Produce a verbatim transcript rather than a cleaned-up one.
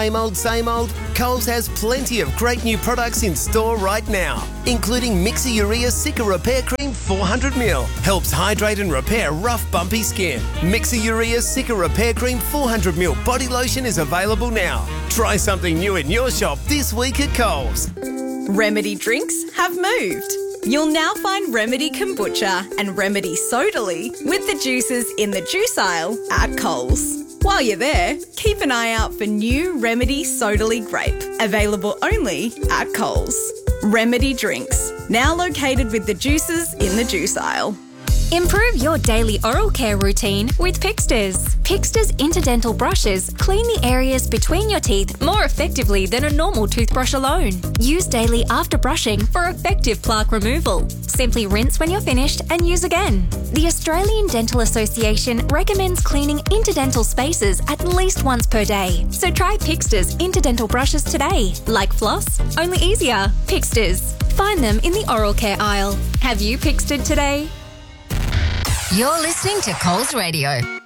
Same old, same old? Coles has plenty of great new products in store right now, including Mixer-Urea Cica Repair Cream four hundred milliliters. Helps hydrate and repair rough, bumpy skin. Mixer-Urea Cica Repair Cream four hundred milliliters body lotion is available now. Try something new in your shop this week at Coles. Remedy drinks have moved. You'll now find Remedy Kombucha and Remedy Sodally with the juices in the juice aisle at Coles. While you're there, keep an eye out for new Remedy Sodally Grape, available only at Coles. Remedy Drinks, now located with the juices in the juice aisle. Improve your daily oral care routine with Pixters. Pixters interdental brushes clean the areas between your teeth more effectively than a normal toothbrush alone. Use daily after brushing for effective plaque removal. Simply rinse when you're finished and use again. The Australian Dental Association recommends cleaning interdental spaces at least once per day. So try Pixters interdental brushes today. Like floss, only easier. Pixters. Find them in the oral care aisle. Have you Pixtered today? You're listening to Coles Radio.